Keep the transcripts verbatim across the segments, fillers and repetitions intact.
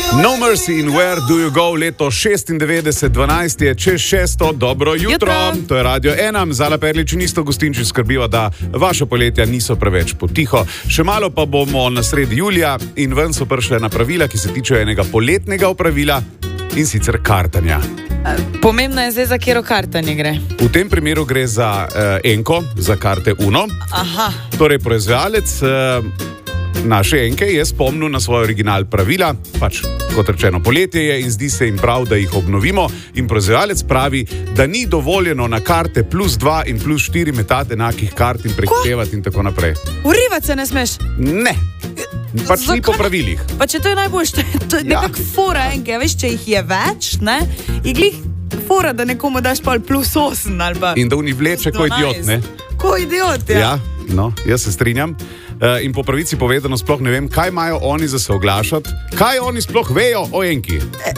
No Mercy in Where Do You Go, leto šestindevetdeset, dvanajst je čez šesto, dobro jutro. jutro. To je Radio Enam, Zala Perlič in isto gostinči skrbiva, da vaša poletja niso preveč potiho. Še malo pa bomo na sredi julija in ven so prišle napravila, ki se tičejo enega poletnega opravila in sicer kartanja. Pomembno je zdaj, za katero kartanje gre. V tem primeru gre za uh, Enko, za karte Uno. Aha. Torej, proizvajalec uh, naše Enke je spomnil na svoj original pravila, pač kot rečeno poletje je in zdi se jim prav, da jih obnovimo, in proizvajalec pravi, da ni dovoljeno na karte plus dva in plus štiri metati enakih kart in prehitevati in tako naprej. Urivati se ne smeš? Ne. Pač ni po pravilih. Pa če to je najboljš, to je, to je ja. nekak fora Enke, veš, če jih je več, ne, je glih fora, da nekomu daš pa plus osem ali pa... In da oni vleče ko idiot, ne? Ko idiot, ja. Ja, no, jaz se strinjam. Uh, in po pravici povedano sploh ne vem, kaj imajo oni za se oglašati, kaj oni sploh vejo o Enki.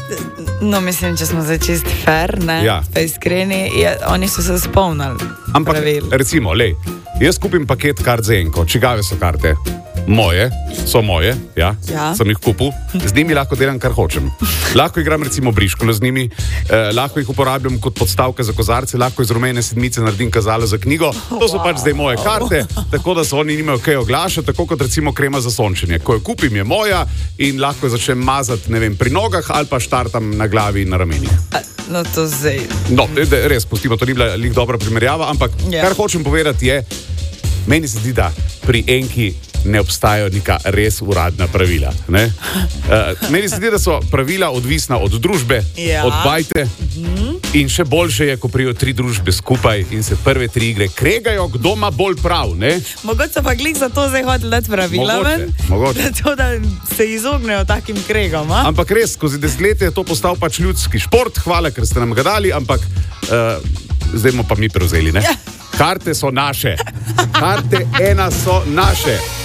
No, mislim, če smo zdaj čisti fair, ne, ja. pa iskreni, je, oni so se spomnili. Ampak, pravil. recimo, lej, jaz kupim paket kart za Enko, čigave so karte? Moje, so moje, ja, ja. sem jih kupil, z njimi lahko delam, kar hočem. Lahko igram recimo briškolo z njimi, eh, lahko jih uporabljam kot podstavke za kozarce, lahko iz rumene sedmice naredim kazalo za knjigo, to so wow. pač zdaj moje karte, tako da so oni nimajo kaj oglašati, tako kot recimo krema za sončenje. Ko jo kupim, je moja in lahko jo začnem mazati, ne vem, pri nogah ali pa štartam na glavi in na ramenih. No, to zdaj... No, res, pustimo, to ni bila lik dobra primerjava, ampak yeah. kar hočem povedati je, meni se zdi, da pri Enki ne obstajajo neka res uradna pravila. Ne? Uh, meni se zdi, da so pravila odvisna od družbe, ja. od bajte mm-hmm. in še boljše je, ko prijo tri družbe skupaj in se prve tri igre kregajo, kdo ima bolj prav. Ne? Mogoče so pa glik za to zdaj hotel dati pravila ven, mogoče. Zato, da se izognejo takim kregom. A? Ampak res, skozi desetletje je to postal pač ljudski šport, hvala, ker ste nam ga dali, ampak uh, zdaj bomo pa mi prevzeli. Ne? Ja. Karte so naše. Karte ena so naše.